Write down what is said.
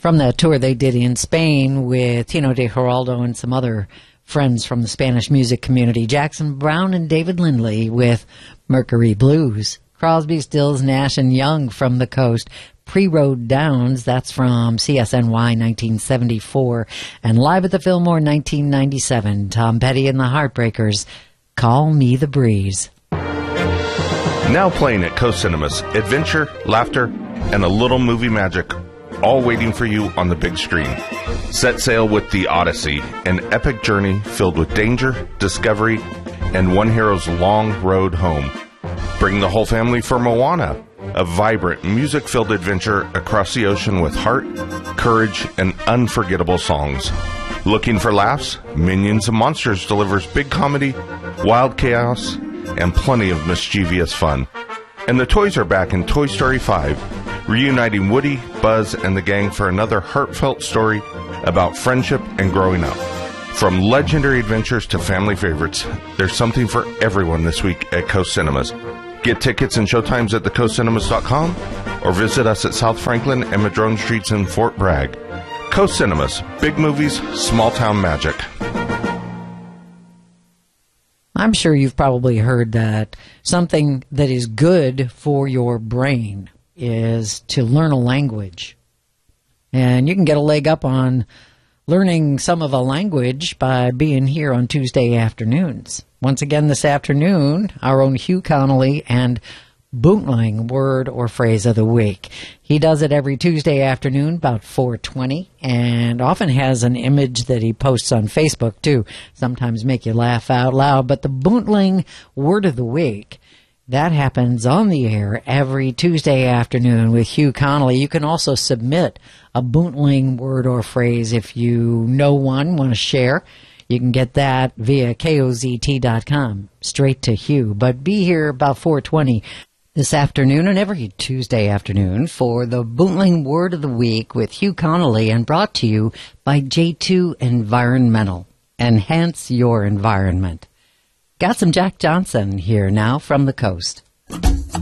from that tour they did in Spain with Tino de Geraldo and some other friends from the Spanish music community. Jackson Browne and David Lindley with Mercury Blues. Crosby, Stills, Nash and Young from the coast. Pre-Road Downs, that's from CSNY 1974. And live at the Fillmore 1997, Tom Petty and the Heartbreakers, Call Me the Breeze. Now playing at Coast Cinemas, adventure, laughter, and a little movie magic, all waiting for you on the big screen. Set sail with The Odyssey, an epic journey filled with danger, discovery, and one hero's long road home. Bring the whole family for Moana, a vibrant, music-filled adventure across the ocean with heart, courage, and unforgettable songs. Looking for laughs? Minions and Monsters delivers big comedy, wild chaos, and plenty of mischievous fun. And the toys are back in Toy Story 5, reuniting Woody, Buzz, and the gang for another heartfelt story about friendship and growing up. From legendary adventures to family favorites, there's something for everyone this week at Coast Cinemas. Get tickets and showtimes at thecoastcinemas.com or visit us at South Franklin and Madrone Streets in Fort Bragg. Coast Cinemas, big movies, small town magic. I'm sure you've probably heard that something that is good for your brain is to learn a language. And you can get a leg up on learning some of a language by being here on Tuesday afternoons. Once again this afternoon, our own Hugh Connolly and Bootling Word or Phrase of the Week. He does it every Tuesday afternoon about 4:20 and often has an image that he posts on Facebook too. Sometimes make you laugh out loud. But the Bootling Word of the Week, that happens on the air every Tuesday afternoon with Hugh Connolly. You can also submit a Bootling word or phrase if you know one, want to share. You can get that via KOZT.com, straight to Hugh. But be here about 4:20 this afternoon and every Tuesday afternoon for the Bootling Word of the Week with Hugh Connolly, and brought to you by J2 Environmental. Enhance your environment. Got some Jack Johnson here now from the coast.